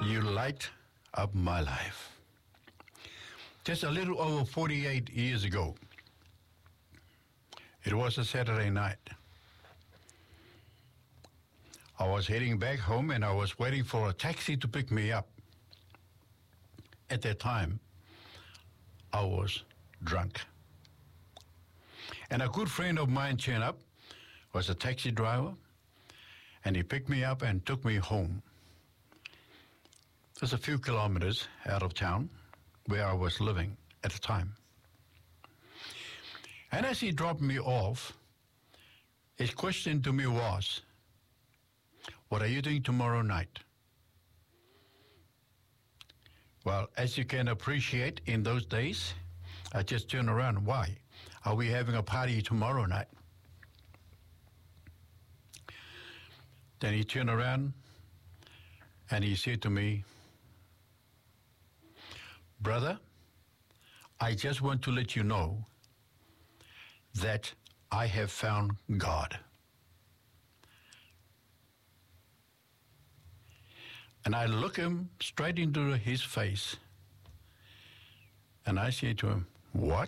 You light up my life. Just a little over 48 years ago, it was a Saturday night. I was heading back home and I was waiting for a taxi to pick me up. At that time, I was drunk. And a good friend of mine turned up, was a taxi driver, and he picked me up and took me home. Just a few kilometers out of town where I was living at the time. And as he dropped me off, his question to me was, "What are you doing tomorrow night?" Well, as you can appreciate, in those days, I just turned around. Why? Are we having a party tomorrow night? Then he turned around and he said to me, "Brother, I just want to let you know that I have found God." And I look him straight into his face and I say to him, "What?"